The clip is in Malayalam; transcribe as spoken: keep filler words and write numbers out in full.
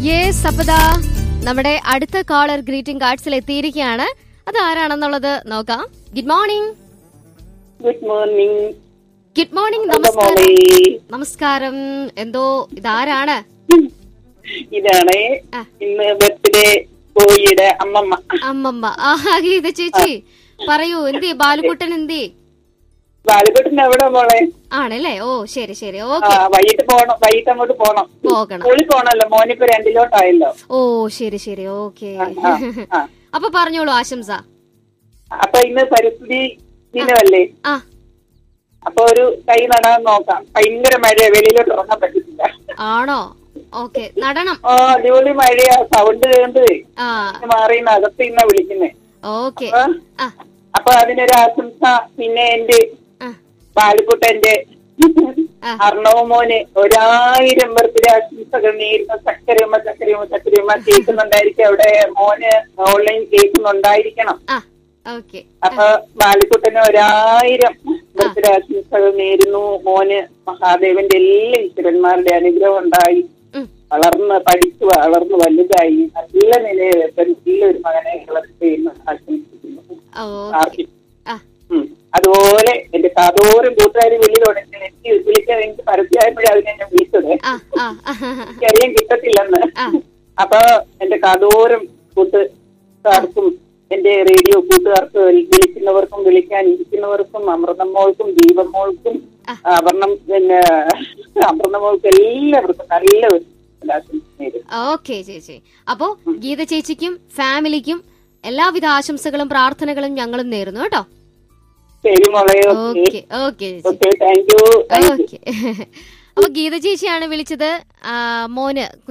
യെസ്, അപ്പതാ നമ്മുടെ അടുത്ത കോളർ ഗ്രീറ്റിംഗ് കാർഡ്സിൽ എത്തിയിരിക്കുകയാണ്. അത് ആരാണെന്നുള്ളത് നോക്കാം. Good morning. Good morning. Good morning. നമസ്കാരം. നമസ്കാരം. എന്തോ ഇതാരാണ്? ഇതാണ് ഇന്ന് ബർത്ത്ഡേ ബോയിയുടെ അമ്മമ്മ. അമ്മമ്മ. ആഹാ, ഗീത ചേച്ചി പറയൂ, എന്തേ ബാലുക്കുട്ടൻ എന്തേ? ബാലുക്കുട്ടൻ എവിടെ മോളെ? ആണല്ലേ? ഓ ശരി ശരി. ഓക്കെ, വൈകിട്ട് പോണം, വൈകിട്ട് അങ്ങോട്ട് പോണം. പോകണം. സ്കൂളിൽ പോണല്ലോ, മോനിപ്പോ രണ്ടിലോട്ടായല്ലോ. ഓ ശരി ശരി. ഓക്കെ, അപ്പൊ പറഞ്ഞോളൂ ആശംസ. അപ്പൊ ഇന്ന് പരിസ്ഥിതി ദിനമല്ലേ? ആ, അപ്പൊ ഒരു തൈ നടാൻ നോക്കാം. ഭയങ്കര മഴ, വെളിയിലോട്ട് ഇറങ്ങാൻ പറ്റുന്നില്ല. ആണോ? ഓക്കെ, നടണം. ആ, അടിപൊളി മഴയാ. സൗണ്ട് കേൾക്കുന്നത് മാറി അകത്ത് ഇന്ന വിളിക്കുന്നേ. ഓക്കെ, അപ്പൊ അതിനൊരു ആശംസ. പിന്നെ എന്റെ ബാലുക്കുട്ടന്റെ അർണവ് മോന് ഒരായിരം ബർത്ത്ഡേ ആശംസകൾ നേരുന്ന. ചക്കരയമ്മ ചക്കരയമ്മ ചക്കരയമ്മ കേൾക്കുന്നുണ്ടായിരിക്കും അവിടെ. മോന് ഓൺലൈൻ കേൾക്കുന്നുണ്ടായിരിക്കണം. അപ്പൊ ബാലുക്കുട്ടന് ഒരായിരം ബർത്ത്ഡേ ആശംസകൾ നേരുന്നു. മോന് മഹാദേവന്റെ എല്ലാ ഈശ്വരന്മാരുടെ അനുഗ്രഹം ഉണ്ടായി വളർന്ന് പഠിച്ചു വളർന്ന് വലുതായി നല്ല നിലയിൽ നല്ലൊരു മകനെ വളർത്തുന്നു ആശംസിക്കുന്നു. അതുപോലെ എന്റെ കാതോരം കൂട്ടുകാരി വെളിയിലോടെ എനിക്ക് വിളിക്കാൻ എനിക്ക് പരസ്യമായപ്പോഴേ അതിനെ ഞാൻ വിളിച്ചത്. എനിക്കറിയാൻ കിട്ടത്തില്ലെന്ന്. അപ്പൊ എന്റെ കാതോരം കൂട്ടുകാർക്കും എന്റെ റേഡിയോ കൂട്ടുകാർക്ക് വിളിക്കുന്നവർക്കും വിളിക്കാൻ ഇരിക്കുന്നവർക്കും അമൃതമോൾക്കും ദീപമോൾക്കും അവർണം പിന്നെ അമൃതമോൾക്കും എല്ലാവർക്കും നല്ല ഒരു ഓക്കെ ചേച്ചി. അപ്പോ ഗീത ചേച്ചിക്കും ഫാമിലിക്കും എല്ലാവിധ ആശംസകളും പ്രാർത്ഥനകളും ഞങ്ങളും നേരുന്നു കേട്ടോ. ശരി മോളെ. Okay okay thank you. Okay. അപ്പൊ ഗീത ചേച്ചിയാണ് വിളിച്ചത്. മോന്